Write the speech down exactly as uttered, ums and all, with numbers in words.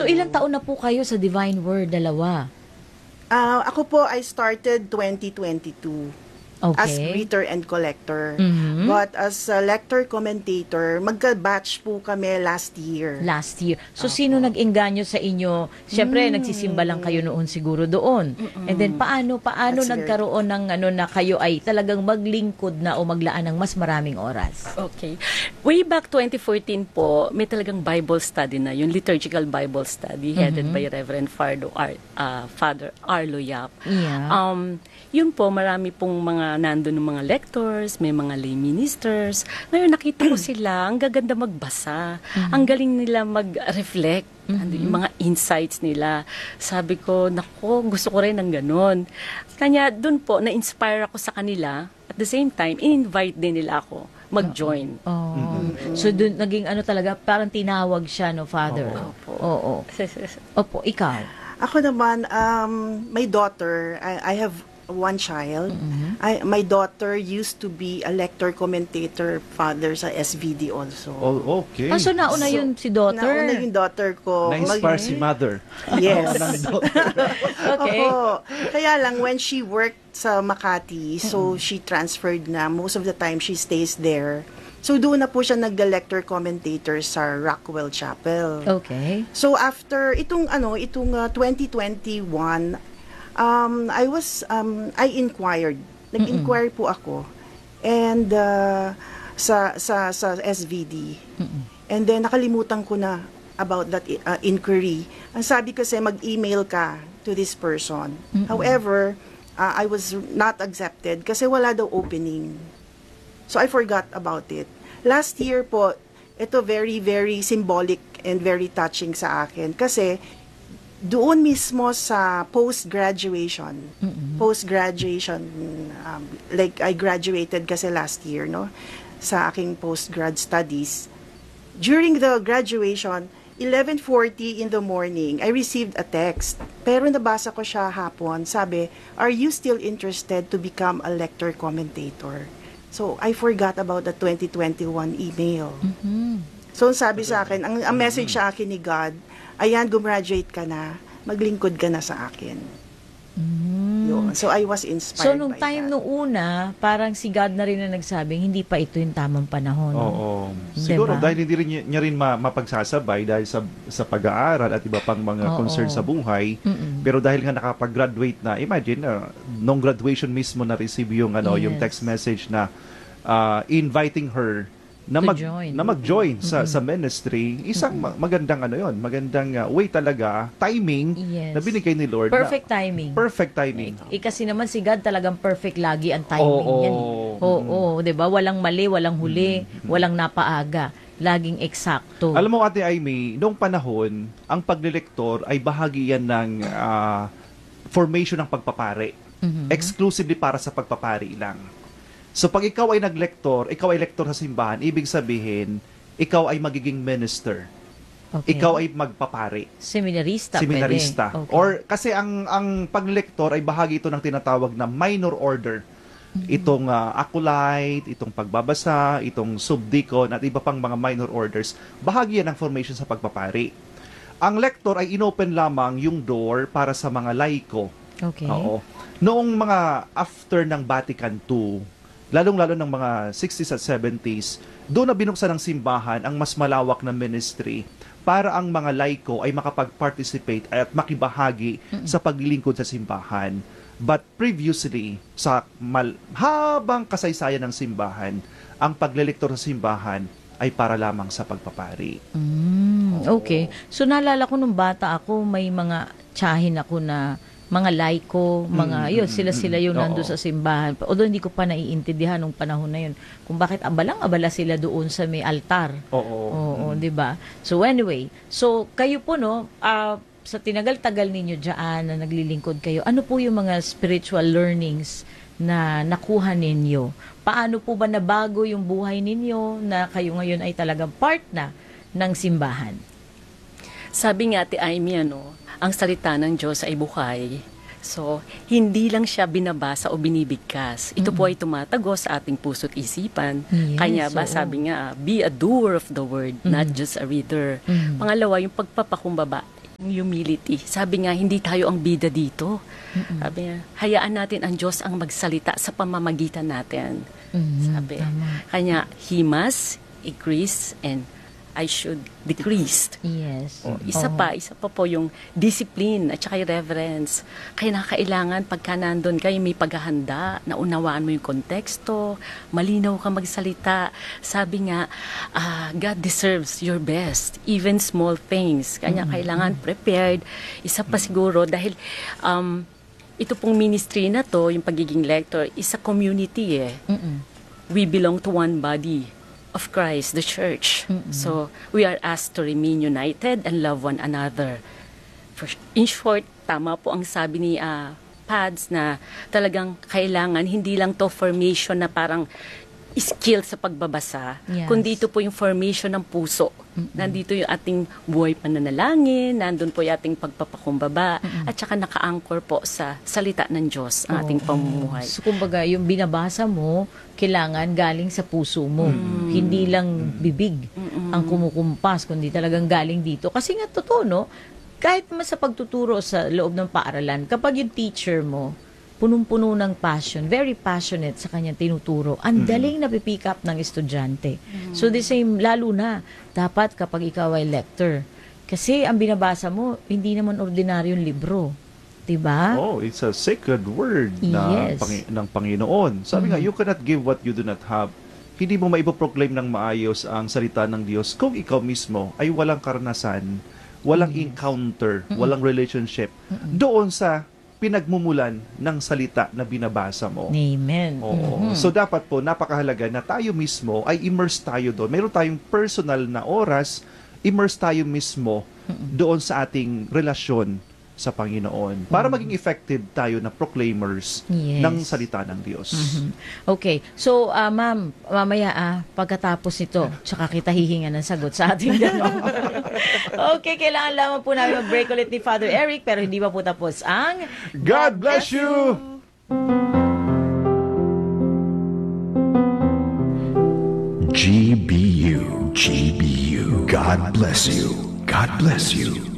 ilang taon na po kayo sa Divine Word? Dalawa. Ah, ako po, I started twenty twenty-two. Okay. As reader and collector. Mhm. But as a lector commentator, magka-batch po kami last year. Last year. So, sino nag-engganyo sa inyo? Siyempre, Mm. nagsisimba lang kayo noon siguro doon. And then, paano, paano That's very nagkaroon ng ano na kayo ay talagang maglingkod na o maglaan ng mas maraming oras? Okay. Way back twenty fourteen po, may talagang Bible study na, yung liturgical Bible study headed by Reverend Fardo Ar, uh, Father Arlo Yap. Yeah. Um, yun po, marami pong mga nandun ng mga lectors, may mga lay ministers. Ngayon, nakita ko sila, ang gaganda magbasa. Ang galing nila mag-reflect. Ando yung mga insights nila. Sabi ko, nako, gusto ko rin ng ganun. Kanya, dun po, na-inspire ako sa kanila. At the same time, in-invite din nila ako mag-join. Oh. So, dun, naging ano talaga, parang tinawag siya, no, Father? Opo. Oo. Opo, ikaw. Ako naman, um, my daughter, I, I have one child. I, my daughter used to be a lector commentator father sa S V D also. Oh, okay. Ah, so nauna So, yun si daughter? Nauna yung daughter ko. Na-inspire Mag- si mother. Yes. Okay. Oo. Kaya lang, when she worked sa Makati, so she transferred na. Most of the time, she stays there. So doon na po siya nagda-lector commentator sa Rockwell Chapel. Okay. So after itong ano, itong uh, twenty twenty-one, um I was um I inquired. Nag-inquire po ako. And uh, sa sa sa S V D. And then nakalimutan ko na about that uh, inquiry. Ang sabi kasi mag-email ka to this person. However, uh, I was not accepted kasi wala daw opening. So I forgot about it. Last year po, ito very, very symbolic and very touching sa akin. Kasi doon mismo sa post-graduation, post-graduation, um, like I graduated kasi last year, no? Sa aking post-grad studies. During the graduation, eleven forty in the morning, I received a text. Pero nabasa ko siya hapon. Sabi, are you still interested to become a lector commentator? So, I forgot about the twenty twenty-one email. So, sabi sa akin, ang, ang message sa akin ni God, ayan, gumraduate ka na, maglingkod ka na sa akin. Yun. So, I was inspired So, nung by time that. nung una, parang si God na rin na nagsabing, hindi pa ito yung tamang panahon. Oo. Diba? Siguro dahil hindi rin niya, niya rin ma- mapagsasabay dahil sa sa pag-aaral at iba pang mga Oo. concern sa buhay. Mm-mm. Pero dahil nga nakapag-graduate na, imagine, uh, nung graduation mismo na-receive yung, ano, yung Yes. text message na uh, inviting her na To mag join. na mag-join sa sa ministry. Isang ma- magandang ano yon, magandang uh, way talaga, timing Yes. na binigay ni Lord. Perfect na, timing. Perfect timing. Eh, kasi naman si God talagang perfect lagi ang timing Oo. yan. eh. Oo, 'di ba? Walang mali, walang huli, walang napaaga. Laging eksakto. Alam mo, Ate Aimee, noong panahon, ang paglilektor ay bahagi yan ng ah, formation ng pagpapari. Exclusively para sa pagpapari lang. So pag ikaw ay naglektor, ikaw ay lektor sa simbahan, ibig sabihin, ikaw ay magiging minister. Okay. Ikaw ay magpapari. Seminarista. Seminarista. Pwede. Okay. Or kasi ang ang paglektor ay bahagi ito ng tinatawag na minor order. Itong uh, acolyte, itong pagbabasa, itong subdeacon at iba pang mga minor orders, bahagi yan ng formation sa pagpapari. Ang lektor ay inopen lamang yung door para sa mga laiko. Okay. Oo. Noong mga after ng Vatican two, lalong-lalo ng mga sixties at seventies, doon na binuksan ng simbahan ang mas malawak na ministry para ang mga laiko ay makapag-participate at makibahagi sa paglilingkod sa simbahan. But previously, sa mal- habang kasaysayan ng simbahan, ang paglilektor sa simbahan ay para lamang sa pagpapari. Mm, okay. So naalala ko nung bata ako, may mga tsahin ako na mga laiko, mga, Mm, yun, mm, sila-sila mm, yung oo. nandun sa simbahan. Although hindi ko pa naiintindihan nung panahon na yun, kung bakit abalang-abala sila doon sa may altar. Oo. Oo, 'di ba? So anyway, so kayo po no, ah, sa tinagal-tagal ninyo diyan na naglilingkod kayo, ano po yung mga spiritual learnings na nakuha ninyo? Paano po ba nabago yung buhay ninyo na kayo ngayon ay talagang part na ng simbahan? Sabi nga Ate Aimee, ano, ang salita ng Diyos ay buhay. So, hindi lang siya binabasa o binibigkas. Ito po ay tumatagos sa ating puso't isipan. Yes, Kanya ba, oo. sabi nga, be a doer of the word, not just a reader. Pangalawa, yung pagpapakumbaba. Humility. Sabi nga, hindi tayo ang bida dito. Sabi nga, hayaan natin ang Diyos ang magsalita sa pamamagitan natin. Mhm, Sabi. tama. Kanya, He must increase and I should decrease. Yes. O, isa Oo. pa, isa pa po yung discipline at saka yung reverence. Kaya nakakailangan pagka nandun kayo may paghahanda, naunawaan mo yung konteksto, malinaw ka magsalita. Sabi nga, ah, God deserves your best, even small things. Kaya kailangan prepared. Isa pa siguro dahil um, ito pong ministry na to, yung pagiging lector, is a community eh. Mm-mm. We belong to one body of Christ, the church. So, we are asked to remain united and love one another. For, in short, tama po ang sabi ni ah, Pads na talagang kailangan, hindi lang to formation na parang skill sa pagbabasa, Yes. kundi ito po yung formation ng puso. Nandito yung ating buhay pananalangin, nandun po yung ating pagpapakumbaba, at saka naka-anchor po sa salita ng Diyos ang ating pamumuhay. So, kumbaga, yung binabasa mo, kailangan galing sa puso mo. Hindi lang bibig ang kumukumpas, kundi talagang galing dito. Kasi nga, totoo, no? Kahit mas sa pagtuturo sa loob ng paaralan, kapag yung teacher mo, punong-puno ng passion, very passionate sa kanyang tinuturo, ang daling napipick up ng estudyante. So, the same, lalo na, dapat kapag ikaw ay lector. Kasi ang binabasa mo, hindi naman ordinaryong libro. Diba? Oh, it's a sacred word na Yes. Pangi- ng Panginoon. Sabi nga, you cannot give what you do not have. Hindi mo maipoproclaim ng maayos ang salita ng Diyos kung ikaw mismo ay walang karanasan, walang encounter, walang relationship doon sa pinagmumulan ng salita na binabasa mo. Amen. Oo. Mhm. So dapat po, napakahalaga na tayo mismo ay immerse tayo doon. Meron tayong personal na oras, immerse tayo mismo doon sa ating relasyon sa Panginoon para maging effective tayo na proclaimers Yes. ng salita ng Diyos. Mhm. Okay. So, ah, ma'am, mamaya ah, pagkatapos nito, tsaka kita hihinga ng sagot sa ating dalawa. Okay, kailangan lamang po namin mag-break ulit ni Father Eric, pero hindi pa po tapos ang God bless you! G B U, G B U. God bless you. God bless you.